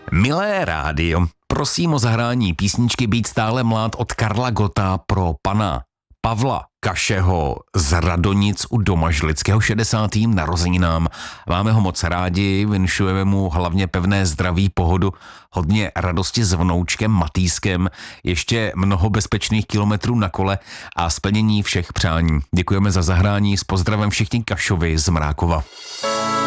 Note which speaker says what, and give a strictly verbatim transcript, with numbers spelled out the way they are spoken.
Speaker 1: Milé rádio, prosím o zahrání písničky Být stále mlád od Karla Gotta pro pana Pavla Kašeho z Radonic u Domažlického šedesátým narozeninám. Máme ho moc rádi, vinšujeme mu hlavně pevné zdraví, pohodu, hodně radosti s vnoučkem Matýskem, ještě mnoho bezpečných kilometrů na kole a splnění všech přání. Děkujeme za zahrání, s pozdravem všichni Kašovi z Mrákova.